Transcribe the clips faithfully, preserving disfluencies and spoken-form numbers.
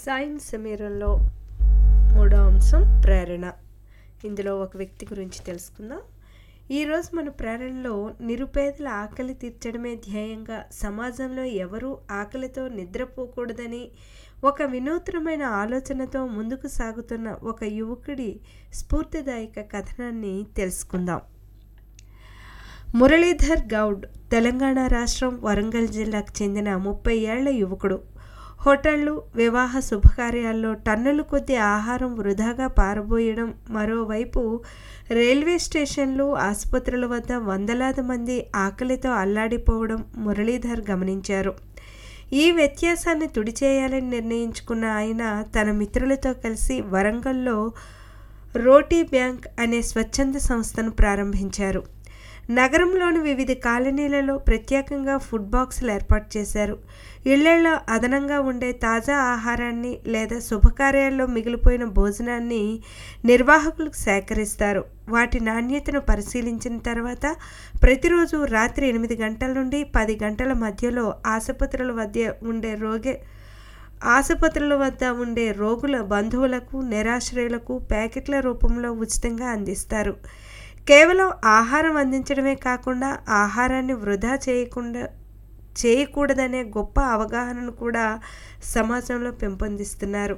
Science మీరల్లో మూడో అంశం ప్రేరణ. ఇందులో ఒక వ్యక్తి గురించి తెలుసుకుందాం. ఈరోజు మన ప్రేరణలో నిరుపేదల ఆకలి తీర్చడమే ధ్యేయంగా సమాజంలో ఎవరూ ఆకలితో నిద్రపోకూడదని ఒక వినూత్నమైన ఆలోచనతో ముందుకు సాగుతున్న ఒక యువకుడి స్ఫూర్తిదాయక కథనాన్ని తెలుసుకుందాం. మురళీధర్ గౌడ్ తెలంగాణ రాష్ట్రం వరంగల్ జిల్లాకు చెందిన ముప్పై ఏళ్ల యువకుడు. హోటళ్లు, వివాహ శుభకార్యాల్లో టన్నుల కొద్దీ ఆహారం వృధాగా పారబోయడం, మరోవైపు రైల్వే స్టేషన్లు, ఆసుపత్రుల వద్ద వందలాది మంది ఆకలితో అల్లాడిపోవడం మురళీధర్ గమనించారు. ఈ వ్యత్యాసాన్ని తుడిచేయాలని నిర్ణయించుకున్న ఆయన తన మిత్రులతో కలిసి వరంగల్లో రోటీ బ్యాంక్ అనే స్వచ్ఛంద సంస్థను ప్రారంభించారు. నగరంలోని వివిధ కాలనీలలో ప్రత్యేకంగా ఫుడ్ బాక్సులు ఏర్పాటు చేశారు. ఇళ్లలో అదనంగా ఉండే తాజా ఆహారాన్ని లేదా శుభకార్యాల్లో మిగిలిపోయిన భోజనాన్ని నిర్వాహకులకు సేకరిస్తారు. వాటి నాణ్యతను పరిశీలించిన తర్వాత ప్రతిరోజు రాత్రి ఎనిమిది గంటల నుండి పది గంటల మధ్యలో ఆసుపత్రుల వద్ద ఉండే రోగి ఆసుపత్రుల వద్ద ఉండే రోగుల బంధువులకు, నిరాశ్రయులకు ప్యాకెట్ల రూపంలో ఉచితంగా అందిస్తారు. కేవలం ఆహారం అందించడమే కాకుండా ఆహారాన్ని వృధా చేయకుండా చేయకూడదనే గొప్ప అవగాహనను కూడా సమాజంలో పెంపొందిస్తున్నారు.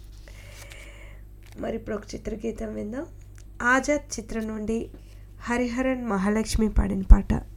మరి ఇప్పుడు ఒక చిత్రగీతం విందాం. ఆజాద్ చిత్రం నుండి హరిహరన్ మహాలక్ష్మి పాడిన పాట.